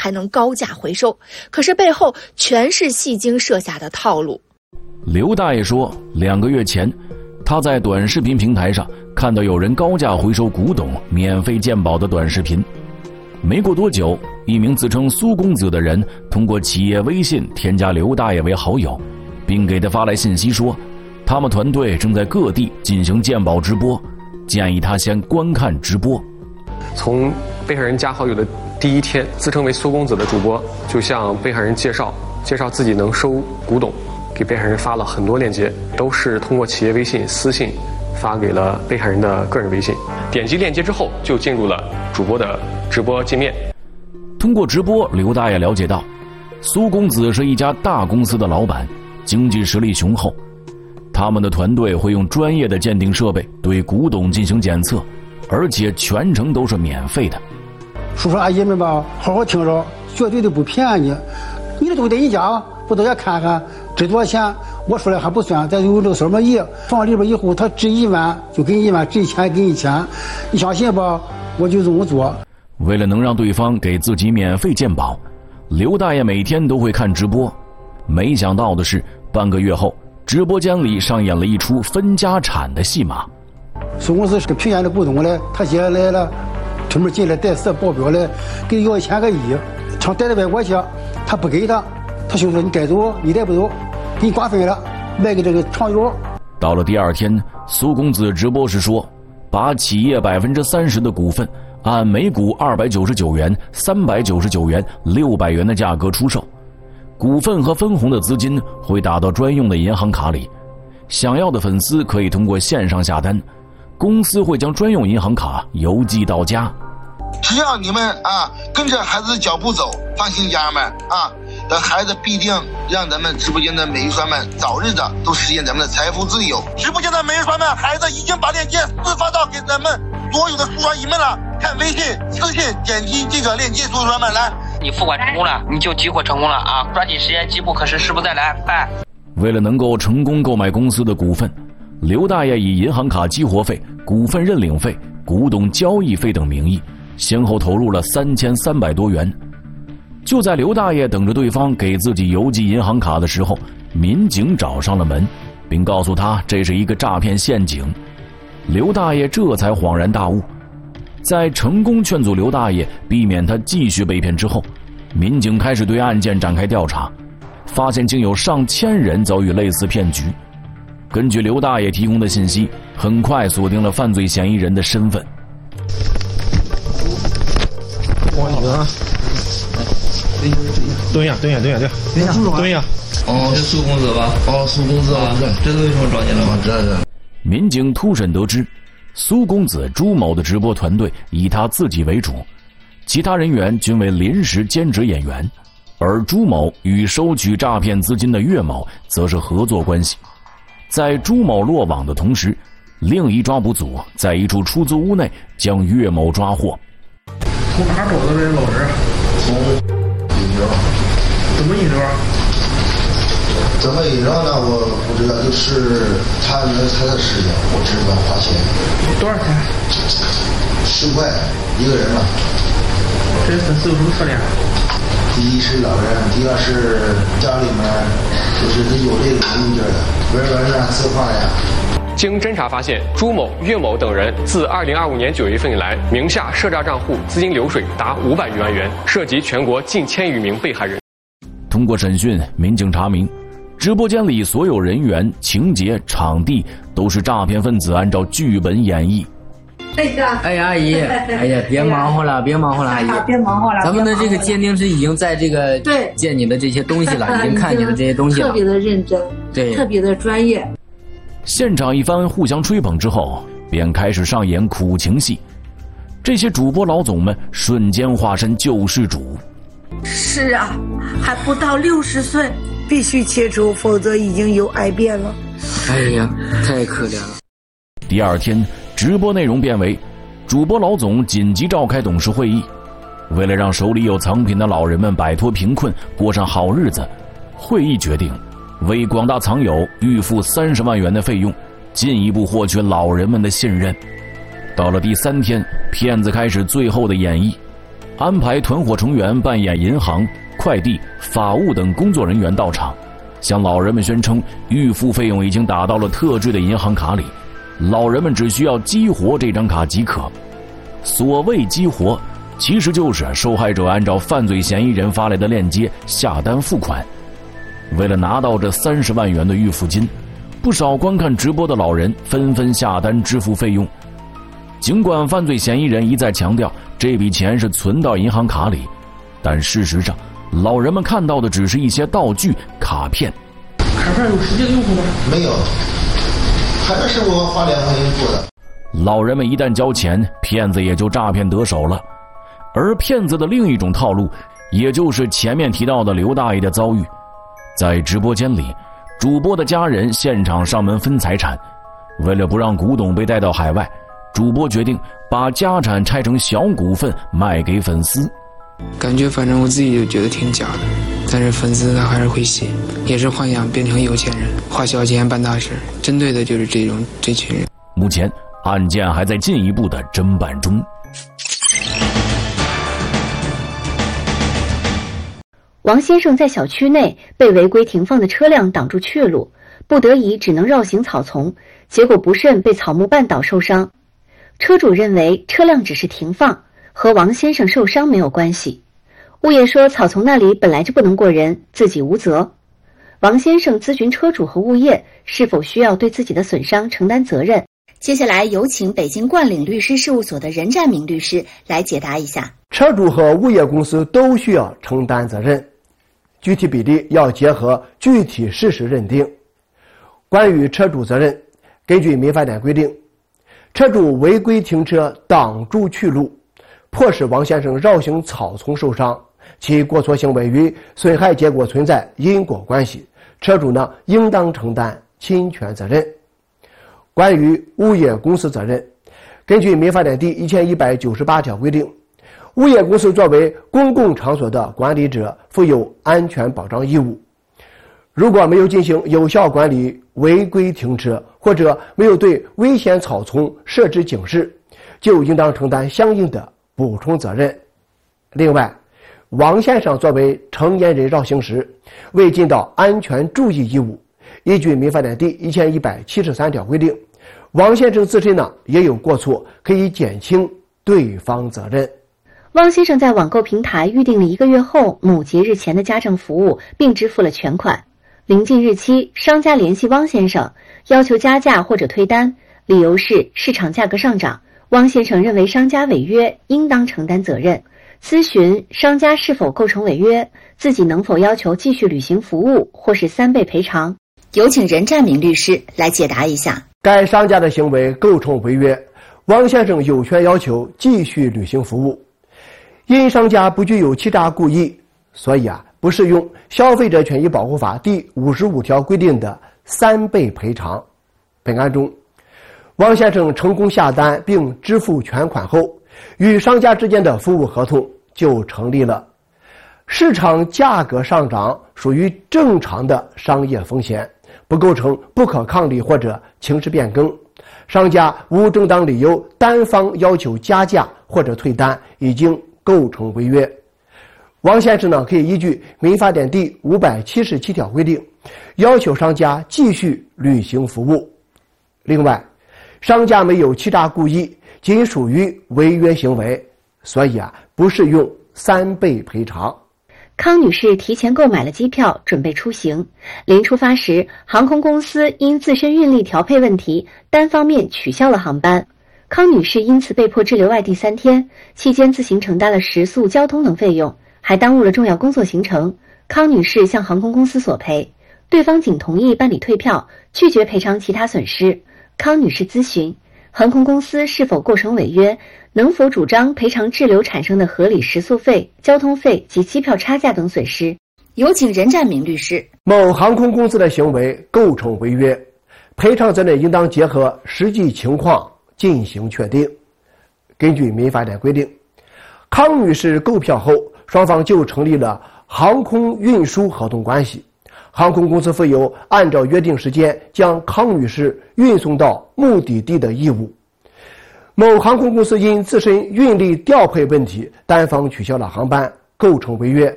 才能高价回收，可是背后全是戏精设下的套路。 刘大爷说，2个月前他在短视频平台上看到有人高价回收古董免费鉴宝的短视频。没过多久，一名自称苏公子的人通过企业微信添加刘大爷为好友，并给他发来信息说，他们团队正在各地进行鉴宝直播，建议他先观看直播。 从被害人加好友的第一天，自称为苏公子的主播就向被害人介绍自己能收古董，给被害人发了很多链接，都是通过企业微信私信发给了被害人的个人微信。点击链接之后，就进入了主播的直播界面。 通过直播，刘大爷了解到，苏公子是一家大公司的老板，经济实力雄厚。他们的团队会用专业的鉴定设备对古董进行检测，而且全程都是免费的。 叔叔阿姨们吧，好好听着，绝对的不骗你。你的东西在你家，不都要看看值多少钱？我说了还不算，再有这个什么亿放里边以后，他值1万就给1万，值1000给1000。你相信吧？我就这么做。 为了能让对方给自己免费鉴宝，刘大爷每天都会看直播。没想到的是，半个月后，直播间里上演了一出分家产的戏码。 苏公司是个平安的股东嘞，他姐来了，专门进来带4报表嘞，给要1000个亿，想带到外国去，他不给他，他就说你该走，你带不走，给你瓜分了，卖给这个厂友。 到了第2天，苏公子直播时说，把企业30%的股份按每股299元、399元、600元的价格出售，股份和分红的资金会打到专用的银行卡里，想要的粉丝可以通过线上下单，公司会将专用银行卡邮寄到家。 只要你们跟着孩子的脚步走，放心家人们的孩子必定让咱们直播间的美玉刷们早日的都实现咱们的财富自由。直播间的美玉刷们，孩子已经把链接私发到给咱们所有的叔刷姨们了，看微信私信点击这个链接，叔刷们来， 你付款成功了，你就激活成功了啊！抓紧时间，机不可失，时不再来，快！ 为了能够成功购买公司的股份，刘大爷以银行卡激活费、股份认领费、古董交易费等名义，先后投入了3300多元。就在刘大爷等着对方给自己邮寄银行卡的时候，民警找上了门，并告诉他这是一个诈骗陷阱。刘大爷这才恍然大悟。在成功劝阻刘大爷避免他继续被骗之后，民警开始对案件展开调查，发现竟有上千人遭遇类似骗局。根据刘大爷提供的信息，很快锁定了犯罪嫌疑人的身份。 蹲下。 哦，是苏公子吧？哦，苏公子啊，这是为什么找你了吗？这。 民警突审得知，苏公子朱某的直播团队以他自己为主，其他人员均为临时兼职演员，而朱某与收取诈骗资金的岳某则是合作关系。在朱某落网的同时，另一抓捕组在一处出租屋内将岳某抓获。 从哪找的这老人？ 从引证。 怎么引证？ 怎么引证呢？我不知道，就是他的事情，我只管花钱。 多少钱 ？10块一个人嘛。 这粉丝有什么特点？ 第一是老人，第二是家里面就是有这个物件的，文啊字画呀。 经侦查发现，朱某、岳某等人自2025年9月份以来，名下涉诈账户资金流水达500余万元，涉及全国近1000余名被害人。 通过审讯，民警查明，直播间里所有人员、情节、场地都是诈骗分子按照剧本演绎。 哎呀，阿姨，哎呀，别忙活了，阿姨，别忙活了。咱们的这个鉴定师已经在这个见你的这些东西了，已经看你的这些东西了， 特别的认真，对，特别的专业。 现场一番互相吹捧之后，便开始上演苦情戏。这些主播老总们瞬间化身救世主。 是啊，还不到60岁，必须切除，否则已经有癌变了。 哎呀，太可怜了。 第2天，直播内容变为主播老总紧急召开董事会议，为了让手里有藏品的老人们摆脱贫困，过上好日子，会议决定为广大藏友预付30万元的费用，进一步获取老人们的信任。到了第3天，骗子开始最后的演绎。 安排团伙成员扮演银行、快递、法务等工作人员到场，向老人们宣称预付费用已经打到了特制的银行卡里，老人们只需要激活这张卡即可。所谓激活，其实就是受害者按照犯罪嫌疑人发来的链接下单付款。为了拿到这30万元的预付金，不少观看直播的老人纷纷下单支付费用。尽管犯罪嫌疑人一再强调这笔钱是存到银行卡里，但事实上老人们看到的只是一些道具、卡片。 卡片有实际的用途吗？ 没有，卡片是我花2块钱做的。 老人们一旦交钱，骗子也就诈骗得手了。而骗子的另一种套路，也就是前面提到的刘大爷的遭遇。在直播间里，主播的家人现场上门分财产，为了不让古董被带到海外，主播决定把家产拆成小股份卖给粉丝。 感觉反正我自己就觉得挺假的，但是粉丝他还是会信，也是幻想变成有钱人，花小钱办大事，针对的就是这群人。 目前案件还在进一步的侦办中。 王先生在小区内被违规停放的车辆挡住去路，不得已只能绕行草丛，结果不慎被草木绊倒受伤。车主认为车辆只是停放，和王先生受伤没有关系。物业说草丛那里本来就不能过人，自己无责。王先生咨询车主和物业是否需要对自己的损伤承担责任。接下来有请北京冠岭律师事务所的任占明律师来解答一下。 车主和物业公司都需要承担责任，具体比例要结合具体事实认定。关于车主责任，根据民法典规定，车主违规停车挡住去路，迫使王先生绕行草丛受伤，其过错行为与损害结果存在因果关系，车主应当承担侵权责任。关于物业公司责任，根据民法典第1198条规定，物业公司作为公共场所的管理者，负有安全保障义务。如果没有进行有效管理违规停车，或者没有对危险草丛设置警示，就应当承担相应的补充责任。另外，王先生作为成年人绕行时未尽到安全注意义务，依据民法典第1173条规定，王先生自身也有过错，可以减轻对方责任。 汪先生在网购平台预定了1个月后某节日前的家政服务，并支付了全款。临近日期，商家联系汪先生，要求加价或者退单，理由是市场价格上涨。汪先生认为商家违约，应当承担责任。咨询商家是否构成违约，自己能否要求继续履行服务，或是3倍赔偿。有请任占明律师来解答一下。 该商家的行为构成违约，汪先生有权要求继续履行服务。因商家不具有欺诈故意，所以不适用《消费者权益保护法》第55条规定的3倍赔偿。本案中，汪先生成功下单并支付全款后，与商家之间的服务合同就成立了。市场价格上涨属于正常的商业风险，不构成不可抗力或者情势变更。商家无正当理由单方要求加价或者退单，已经构成违约。王先生可以依据民法典第577条规定，要求商家继续履行服务。另外，商家没有欺诈故意，仅属于违约行为，所以不适用3倍赔偿。 康女士提前购买了机票，准备出行。临出发时，航空公司因自身运力调配问题，单方面取消了航班。康女士因此被迫滞留外地3天，期间自行承担了食宿、交通等费用，还耽误了重要工作行程。康女士向航空公司索赔，对方仅同意办理退票，拒绝赔偿其他损失。康女士咨询航空公司是否构成违约，能否主张赔偿滞留产生的合理食宿费、交通费及机票差价等损失。有请任占明律师。 某航空公司的行为构成违约，赔偿责任应当结合实际情况进行确定。根据民法典规定，康女士购票后，双方就成立了航空运输合同关系，航空公司负有按照约定时间将康女士运送到目的地的义务。 某航空公司因自身运力调配问题单方取消了航班，构成违约。